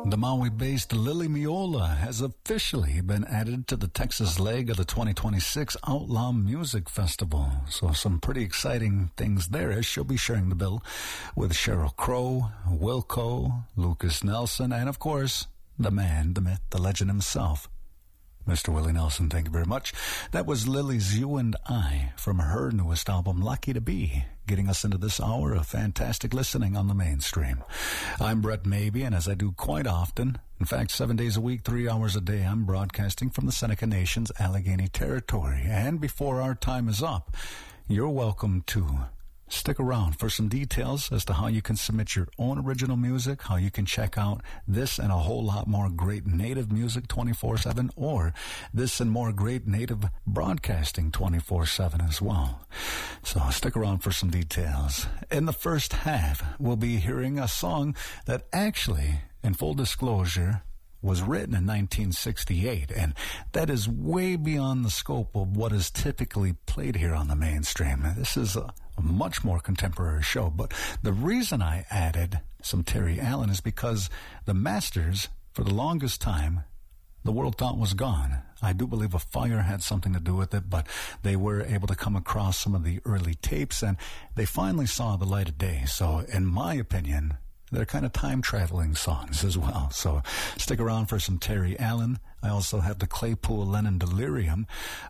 The Maui-based Lily Miola has officially been added to the Texas leg of the 2026 Outlaw Music Festival. So some pretty exciting things there, as she'll be sharing the bill with Sheryl Crow, Wilco, Lucas Nelson, and of course, the man, the myth, the legend himself, Mr. Willie Nelson. Thank you very much. That was Lily's You and I from her newest album, Lucky to Be, getting us into this hour of fantastic listening on the mainstream. I'm Brett Mabee, and as I do quite often, in fact, 7 days a week, 3 hours a day, I'm broadcasting from the Seneca Nation's Allegheny Territory. And before our time is up, you're welcome to stick around for some details as to how you can submit your own original music, how you can check out this and a whole lot more great native music 24/7, or this and more great native broadcasting 24/7 as well. So stick around for some details. In the first half, we'll be hearing a song that actually, in full disclosure, was written in 1968, and that is way beyond the scope of what is typically played here on the mainstream. This is a much more contemporary show, but the reason I added some Terry Allen is because the Masters, for the longest time, the world thought was gone. I do believe a fire had something to do with it, but they were able to come across some of the early tapes, and they finally saw the light of day. So, in my opinion, they're kind of time-traveling songs as well. So stick around for some Terry Allen. I also have the Claypool Lennon Delirium,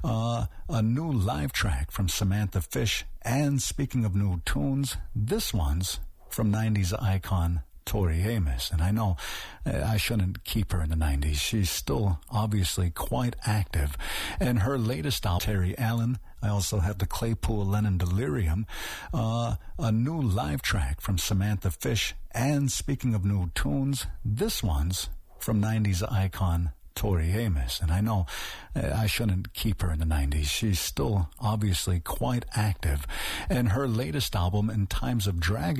a new live track from Samantha Fish. And speaking of new tunes, this one's from 90s icon Tori Amos. And I know I shouldn't keep her in the 90s. She's still obviously quite active. And her latest album, Terry Allen, I also have the Claypool Lennon Delirium, a new live track from Samantha Fish. And speaking of new tunes, this one's from 90s icon Tori Amos. And I know I shouldn't keep her in the 90s. She's still obviously quite active. And her latest album, In Times of Dragon,